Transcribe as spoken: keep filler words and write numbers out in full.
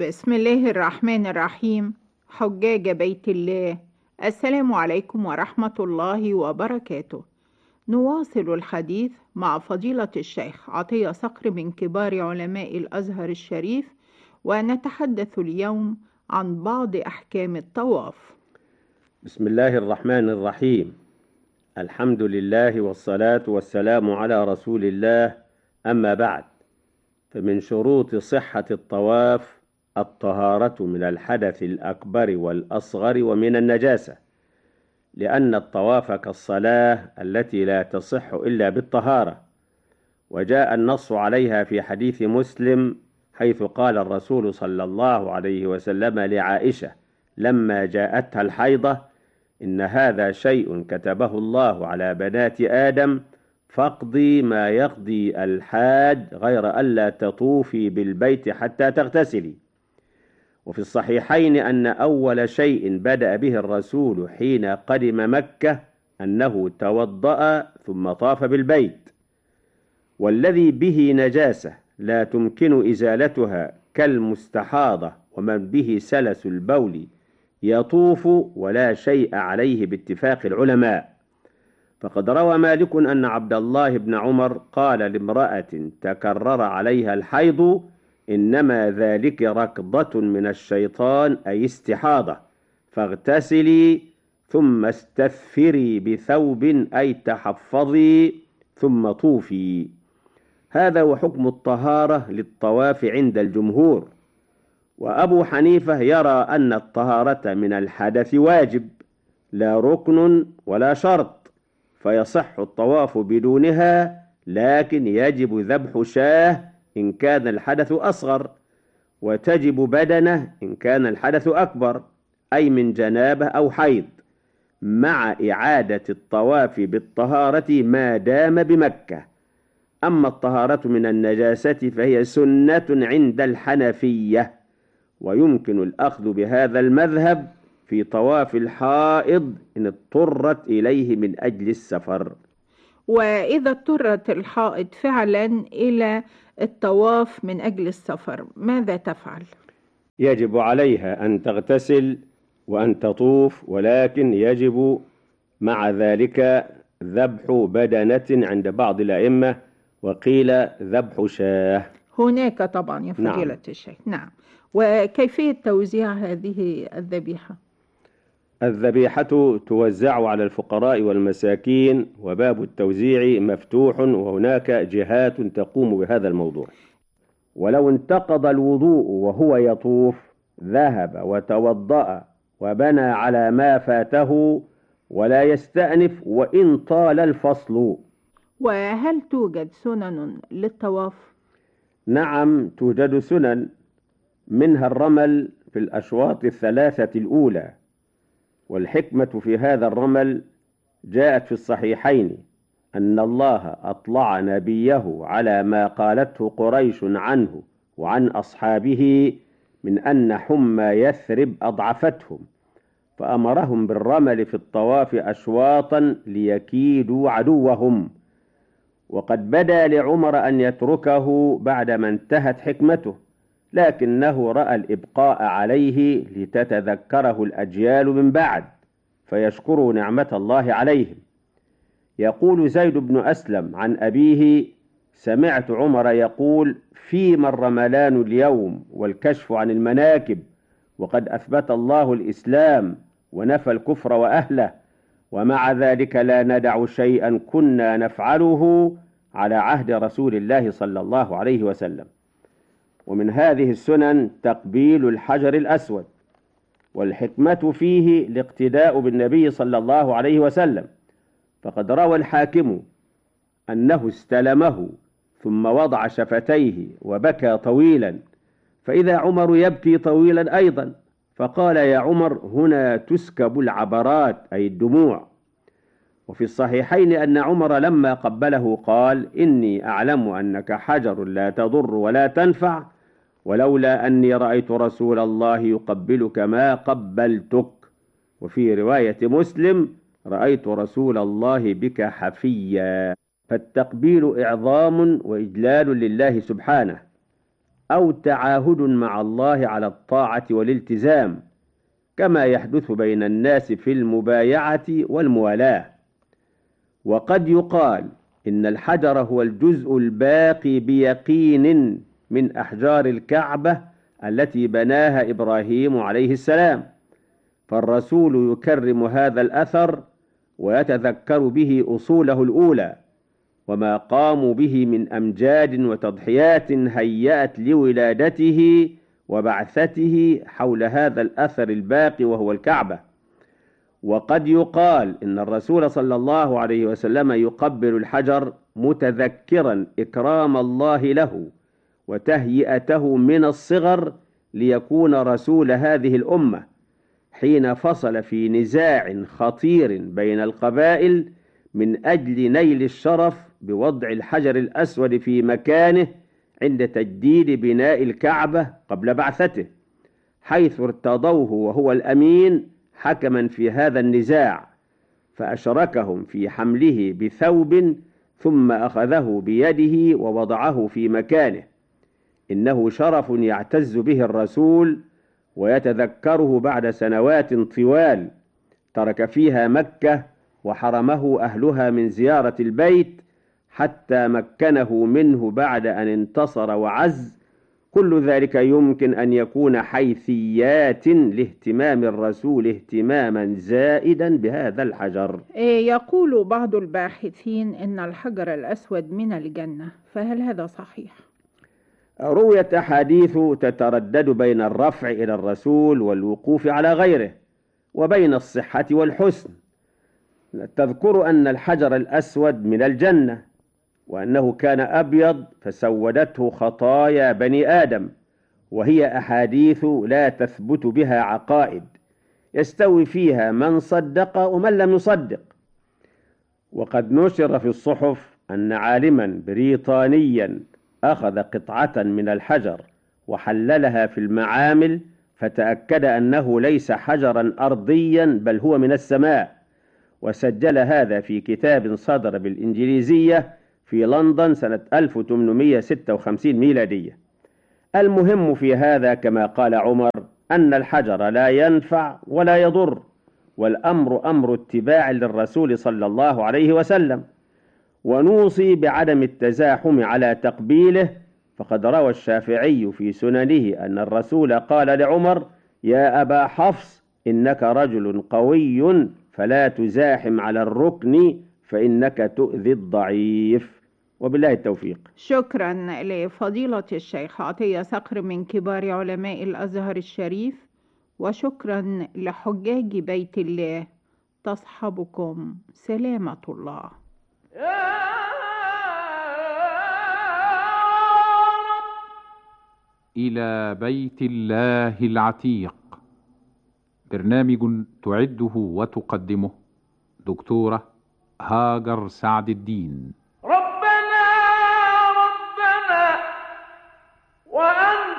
بسم الله الرحمن الرحيم. حجاج بيت الله، السلام عليكم ورحمة الله وبركاته. نواصل الحديث مع فضيلة الشيخ عطية صقر من كبار علماء الأزهر الشريف، ونتحدث اليوم عن بعض أحكام الطواف. بسم الله الرحمن الرحيم. الحمد لله والصلاة والسلام على رسول الله، أما بعد، فمن شروط صحة الطواف الطهارة من الحدث الأكبر والأصغر ومن النجاسة، لأن الطواف كالصلاة التي لا تصح إلا بالطهارة، وجاء النص عليها في حديث مسلم حيث قال الرسول صلى الله عليه وسلم لعائشة لما جاءتها الحيضة: إن هذا شيء كتبه الله على بنات آدم، فاقضي ما يقضي الحاج غير ألا تطوفي بالبيت حتى تغتسلي. وفي الصحيحين أن أول شيء بدأ به الرسول حين قدم مكة أنه توضأ ثم طاف بالبيت. والذي به نجاسة لا تمكن إزالتها كالمستحاضة ومن به سلس البول يطوف ولا شيء عليه باتفاق العلماء. فقد روى مالك أن عبد الله بن عمر قال لامرأة تكرر عليها الحيض: إنما ذلك ركضة من الشيطان، أي استحاضة، فاغتسلي ثم استثفري بثوب، أي تحفظي، ثم طوفي. هذا وحكم الطهارة للطواف عند الجمهور. وأبو حنيفة يرى أن الطهارة من الحدث واجب لا ركن ولا شرط، فيصح الطواف بدونها، لكن يجب ذبح شاه إن كان الحدث أصغر، وتجب بدنه إن كان الحدث أكبر، أي من جنابة أو حيض، مع إعادة الطواف بالطهارة ما دام بمكة. أما الطهارة من النجاسة فهي سنة عند الحنفية، ويمكن الأخذ بهذا المذهب في طواف الحائض إن اضطرت إليه من أجل السفر. وإذا اضطرت الحائض فعلا إلى الطواف من أجل السفر، ماذا تفعل؟ يجب عليها أن تغتسل وأن تطوف، ولكن يجب مع ذلك ذبح بدنة عند بعض الأئمة، وقيل ذبح شاه. هناك طبعا يا فضيلة نعم. الشيخ. نعم. وكيفية توزيع هذه الذبيحة؟ الذبيحة توزع على الفقراء والمساكين، وباب التوزيع مفتوح، وهناك جهات تقوم بهذا الموضوع. ولو انتقض الوضوء وهو يطوف ذهب وتوضأ وبنى على ما فاته، ولا يستأنف وإن طال الفصل. وهل توجد سنن للطواف؟ نعم، توجد سنن، منها الرمل في الأشواط الثلاثة الأولى. والحكمة في هذا الرمل جاءت في الصحيحين أن الله أطلع نبيه على ما قالته قريش عنه وعن أصحابه من أن حمى يثرب أضعفتهم، فأمرهم بالرمل في الطواف أشواطا ليكيدوا عدوهم. وقد بدا لعمر أن يتركه بعدما انتهت حكمته، لكنه رأى الإبقاء عليه لتتذكره الأجيال من بعد فيشكروا نعمة الله عليهم. يقول زيد بن أسلم عن أبيه: سمعت عمر يقول: فيما الرملان اليوم والكشف عن المناكب، وقد أثبت الله الإسلام ونفى الكفر وأهله، ومع ذلك لا ندع شيئا كنا نفعله على عهد رسول الله صلى الله عليه وسلم. ومن هذه السنن تقبيل الحجر الأسود، والحكمة فيه الاقتداء بالنبي صلى الله عليه وسلم، فقد روى الحاكم أنه استلمه ثم وضع شفتيه وبكى طويلا، فإذا عمر يبكي طويلا أيضا، فقال: يا عمر، هنا تسكب العبرات، أي الدموع. وفي الصحيحين أن عمر لما قبله قال: إني أعلم أنك حجر لا تضر ولا تنفع، ولولا أني رأيت رسول الله يقبلك ما قبلتك. وفي رواية مسلم: رأيت رسول الله بك حفيا. فالتقبيل إعظام وإجلال لله سبحانه. أو تعاهد مع الله على الطاعة والالتزام، كما يحدث بين الناس في المبايعة والموالاة. وقد يقال إن الحجر هو الجزء الباقي بيقين من أحجار الكعبة التي بناها إبراهيم عليه السلام، فالرسول يكرم هذا الأثر ويتذكر به أصوله الأولى وما قاموا به من أمجاد وتضحيات هيأت لولادته وبعثته حول هذا الأثر الباقي وهو الكعبة. وقد يقال إن الرسول صلى الله عليه وسلم يقبل الحجر متذكرا إكرام الله له وتهيئته من الصغر ليكون رسول هذه الأمة، حين فصل في نزاع خطير بين القبائل من أجل نيل الشرف بوضع الحجر الأسود في مكانه عند تجديد بناء الكعبة قبل بعثته، حيث ارتضوه وهو الأمين حكما في هذا النزاع، فأشركهم في حمله بثوب ثم أخذه بيده ووضعه في مكانه. إنه شرف يعتز به الرسول ويتذكره بعد سنوات طوال ترك فيها مكة وحرمه أهلها من زيارة البيت حتى مكنه منه بعد أن انتصر وعز. كل ذلك يمكن أن يكون حيثيات لاهتمام الرسول اهتماما زائدا بهذا الحجر. يقول بعض الباحثين إن الحجر الأسود من الجنة، فهل هذا صحيح؟ رويت أحاديث تتردد بين الرفع إلى الرسول والوقوف على غيره وبين الصحة والحسن. تذكر أن الحجر الأسود من الجنة وأنه كان أبيض فسودته خطايا بني آدم، وهي أحاديث لا تثبت بها عقائد يستوي فيها من صدق ومن لم يصدق. وقد نشر في الصحف أن عالما بريطانيا أخذ قطعة من الحجر وحللها في المعامل فتأكد أنه ليس حجرا أرضيا بل هو من السماء، وسجل هذا في كتاب صدر بالإنجليزية في لندن سنة ألف وثمانمائة وستة وخمسين ميلادية. المهم في هذا كما قال عمر أن الحجر لا ينفع ولا يضر، والأمر أمر اتباع للرسول صلى الله عليه وسلم، ونوصي بعدم التزاحم على تقبيله، فقد روى الشافعي في سننه أن الرسول قال لعمر: يا أبا حفص إنك رجل قوي فلا تزاحم على الركن فإنك تؤذي الضعيف. وبالله التوفيق. شكرا لفضيلة الشيخ عطية صقر من كبار علماء الأزهر الشريف، وشكرا لحجاج بيت الله. تصحبكم سلامة الله. إلى بيت الله العتيق، برنامج تعده وتقدمه دكتورة هاجر سعد الدين.